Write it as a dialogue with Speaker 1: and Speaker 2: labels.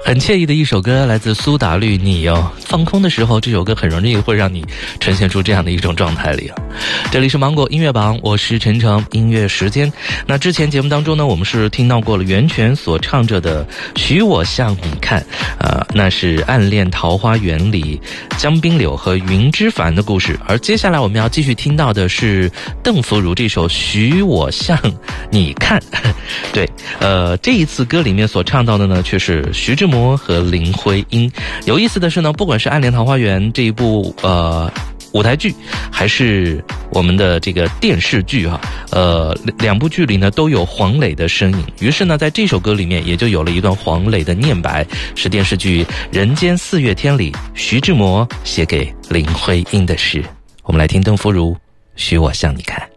Speaker 1: 很惬意的一首歌，来自苏打绿你哦。放空的时候，这首歌很容易会让你呈现出这样的一种状态里啊。这里是芒果音乐榜，我是陈诚，音乐时间。那之前节目当中呢，我们是听到过了袁泉所唱着的《许我向你看》，那是《暗恋桃花源》里江滨柳和云之凡的故事。而接下来我们要继续听到的是邓福如这首《许我向你看》。对，这一次歌里面所唱到的呢，却是徐志摩和林徽因。有意思的是呢，不管是《暗恋桃花源》这一部舞台剧，还是我们的这个电视剧两部剧里呢都有黄磊的身影。于是呢，在这首歌里面也就有了一段黄磊的念白，是电视剧《人间四月天》里徐志摩写给林徽因的诗。我们来听邓福如《许我向你看》。